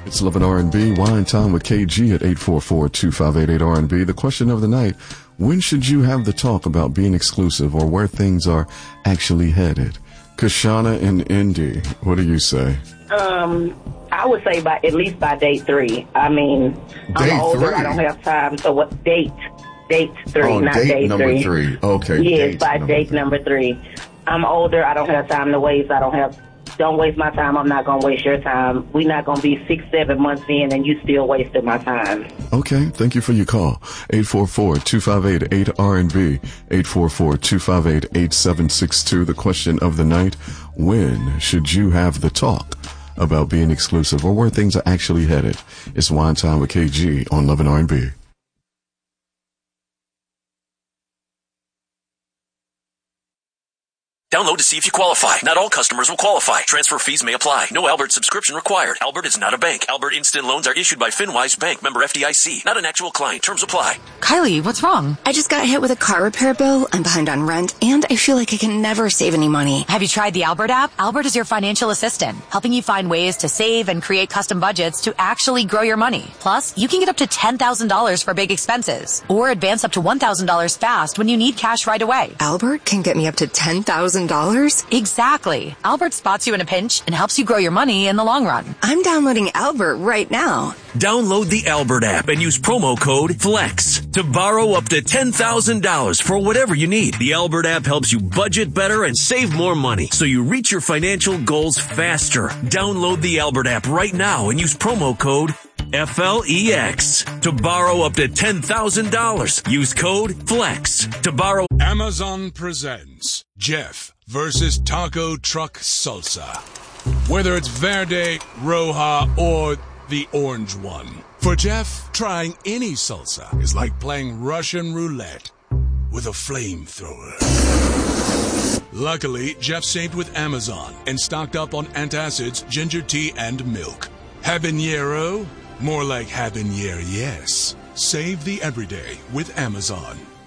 It's Love and R&B, Wine Time with KG at 844-2588-R&B. The question of the night, when should you have the talk about being exclusive or where things are actually headed? Kashana and Indy, what do you say? I would say at least by date 3. I mean, I'm older, I don't have time, so what date? Date 3, not date number 3. Okay. Yes, by date number 3. I'm older, I don't have time to waste, don't waste my time, I'm not going to waste your time. We're not going to be 6-7 months in and you still wasted my time. Okay, thank you for your call. 844-258-8RNB, 844-258-8762. The question of the night, when should you have the talk about being exclusive or where things are actually headed? It's Wine Time with KG on Love and R&B. Download to see if you qualify. Not all customers will qualify. Transfer fees may apply. No Albert subscription required. Albert is not a bank. Albert Instant Loans are issued by FinWise Bank, member FDIC. Not an actual client. Terms apply. Kylie, what's wrong? I just got hit with a car repair bill. I'm behind on rent, and I feel like I can never save any money. Have you tried the Albert app? Albert is your financial assistant, helping you find ways to save and create custom budgets to actually grow your money. Plus, you can get up to $10,000 for big expenses, or advance up to $1,000 fast when you need cash right away. Albert can get me up to $10,000? Exactly. Albert spots you in a pinch and helps you grow your money in the long run. I'm downloading Albert right now. Download the Albert app and use promo code FLEX to borrow up to $10,000 for whatever you need. The Albert app helps you budget better and save more money so you reach your financial goals faster. Download the Albert app right now and use promo code FLEX to borrow up to $10,000. Use code FLEX to borrow. Amazon presents Jeff versus Taco Truck Salsa. Whether it's Verde, Roja, or the orange one. For Jeff, trying any salsa is like playing Russian roulette with a flamethrower. Luckily, Jeff saved with Amazon and stocked up on antacids, ginger tea, and milk. Habanero? More like habanero, yes. Save the everyday with Amazon.